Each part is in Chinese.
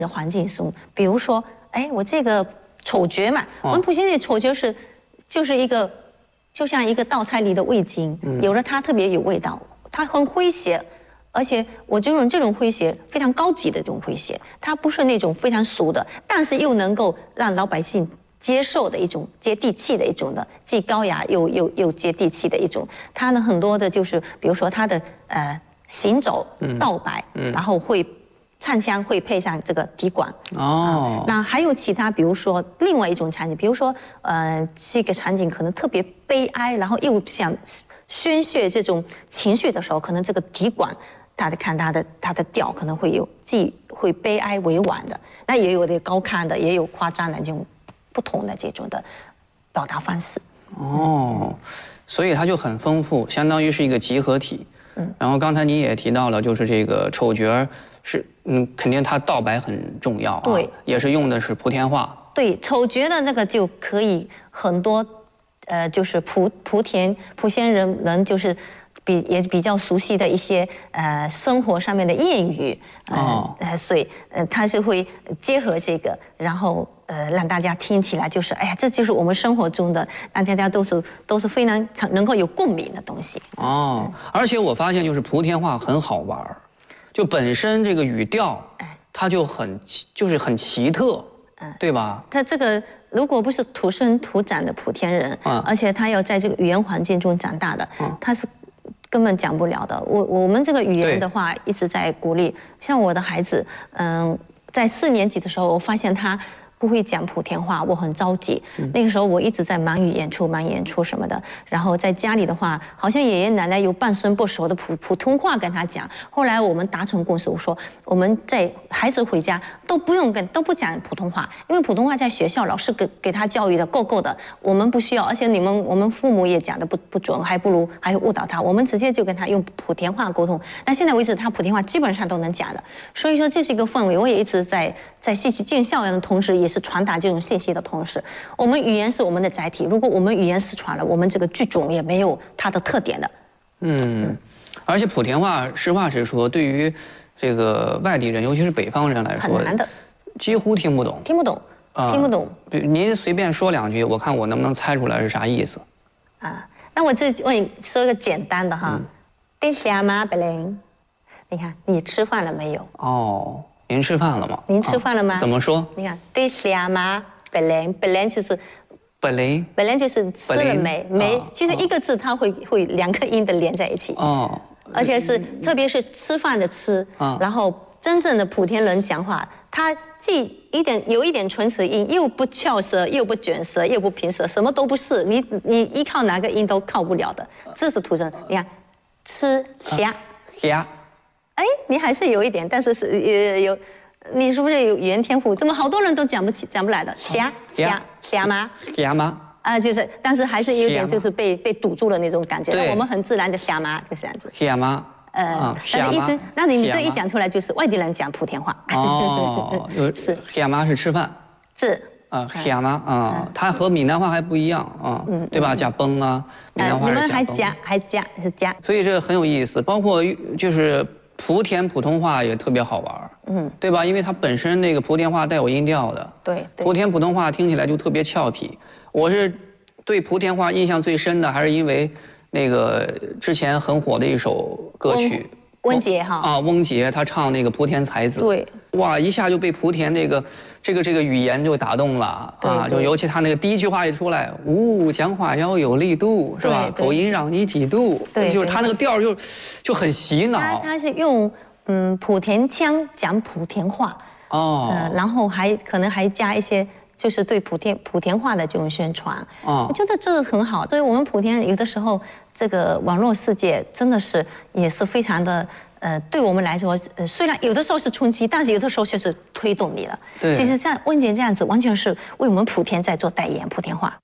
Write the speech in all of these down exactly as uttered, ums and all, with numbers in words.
的环境中，比如说，哎，我这个丑角嘛，我们普贤的丑角是就是一个，就像一个稻菜里的味精，有了它特别有味道，它很诙谐。而且我这种这种诙谐非常高级的这种诙谐，它不是那种非常俗的，但是又能够让老百姓接受的一种接地气的一种的，既高雅又又又接地气的一种。它呢很多的就是，比如说它的呃行走道白，嗯嗯、然后会唱腔会配上这个笛管哦、啊。那还有其他，比如说另外一种场景，比如说呃这个场景可能特别悲哀，然后又想宣泄这种情绪的时候，可能这个笛管。他的看他的他的调可能会有既会悲哀委婉的，那也有的高亢的，也有夸张的这种不同的这种的表达方式。 哦，所以它就很丰富，相当于是一个集合体。嗯，然后刚才你也提到了，就是这个丑角是嗯，肯定它道白很重要啊， 对， 也是用的是莆田话。 对，丑角的那个就可以很多，呃，就是莆莆田莆仙人人就是。比也比较熟悉的一些呃生活上面的谚语，呃，哦、所以呃它是会结合这个，然后呃让大家听起来就是哎呀，这就是我们生活中的，让大家都是都是非常能够有共鸣的东西。 哦，而且我发现就是莆田话很好玩，就本身这个语调，它就很就是很奇特，嗯，对吧？ 它这个如果不是土生土长的莆田人，嗯，而且他要在这个语言环境中长大的，嗯，他是。根本讲不了的。我我们这个语言的话，一直在鼓励。像我的孩子，嗯，在四年级的时候，我发现他不会讲莆田话，我很着急。嗯、那个时候我一直在忙于演出、忙演出什么的。然后在家里的话，好像爷爷奶奶有半生不熟的普普通话跟他讲。后来我们达成共识，我说我们在孩子回家都不用跟都不讲普通话，因为普通话在学校老师给给他教育的够够的，我们不需要。而且你们我们父母也讲的不不准，还不如还误导他。我们直接就跟他用莆田话沟通。但现在为止，他莆田话基本上都能讲的。所以说这是一个氛围。我也一直在在戏剧进校园的同时，也是传达这种信息的同时，我们语言是我们的载体。如果我们语言失传了，我们这个剧种也没有它的特点的。嗯， 嗯而且莆田话，实话实说，对于这个外地人，尤其是北方人来说， 很难的， 几乎听不懂。 听不懂，呃、听不懂。 您随便说两句，我看我能不能猜出来是啥意思。 啊，那我就问你说个简单的哈，你吃吗，贝林？你看，你吃饭了没有？ 哦。您吃饭了吗？ 您吃饭了吗？ 啊、怎么说？ 你看，对虾吗？本来本来就是， 本来本来就是吃了没没，啊、其实一个字它会、啊、会两个音的连在一起哦，而且是特别是吃饭的吃，啊、然后真正的莆田人讲话，他既一点有一点唇齿音，又不翘舌，又不卷舌，又不平舌，什么都不是，你你依靠哪个音都靠不了的，这是土生。你看，吃虾虾。啊哎，你还是有一点，但是是呃有，你是不是有语言天赋？怎么好多人都讲不起、讲不来的？虾虾虾吗？ 虾吗？ 啊，就是，但是还是有点就是被被堵住了那种感觉。我们很自然的虾吗，就这样子。 虾吗？ 呃，但是一直，那你你这一讲出来就是外地人讲莆田话。 哦，是虾吗是吃饭。 是。 啊，虾吗？啊，它和闽南话还不一样啊，对吧？加崩啊，闽南话是加崩。 你们还加还加是加。 所以这很有意思，包括就是。莆田普通话也特别好玩，嗯，对吧？因为它本身那个莆田话带有音调的， 对， 莆田普通话听起来就特别俏皮。我是对莆田话印象最深的，还是因为那个之前很火的一首歌曲， 翁杰哈啊，翁杰他唱那个莆田才子， 对， 哇，一下就被莆田那个这个这个语言就打动了啊！就尤其他那个第一句话一出来，呜，讲话要有力度，是吧？口音让你几度， 对， 就是他那个调就就很洗脑。 他他是用嗯莆田腔讲莆田话哦，呃，然后还可能还加一些就是对莆田莆田话的这种宣传哦，我觉得这个很好。所以我们莆田人有的时候这个网络世界真的是也是非常的。呃，对我们来说，呃，虽然有的时候是冲击，但是有的时候却是推动你了。对，其实像温杰这样子，完全是为我们莆田在做代言，莆田话。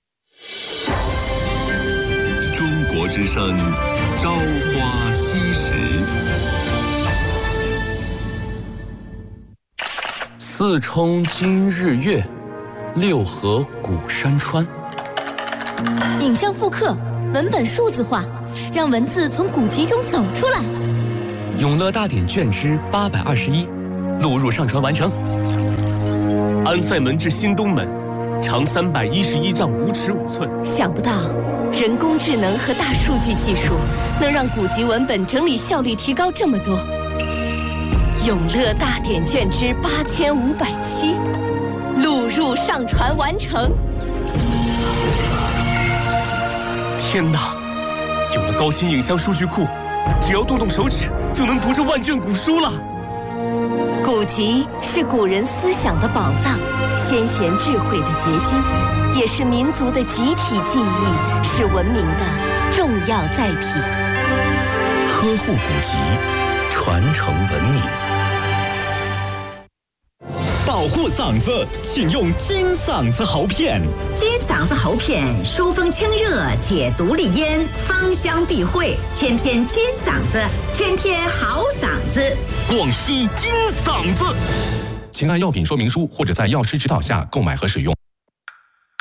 中国之声，朝花夕拾。四冲今日月，六合古山川。 影像复刻，文本数字化，让文字从古籍中走出来。 永乐大典卷之八百二十一，录入上传完成。 安塞门至新东门，长三百一十一丈五尺五寸。 想不到，人工智能和大数据技术能让古籍文本整理效率提高这么多。永乐大典卷之八千五百期，录入上传完成。 天哪！有了高清影像数据库，只要动动手指就能读这万卷古书了。 古籍是古人思想的宝藏，先贤智慧的结晶，也是民族的集体记忆，是文明的重要载体。 呵护古籍，传承文明。保护嗓子，请用金嗓子喉片。 金嗓子喉片疏风清热，解毒利咽，芳香避秽，天天金嗓子，天天好嗓子。 广西金嗓子， 请按药品说明书或者在药师指导下购买和使用。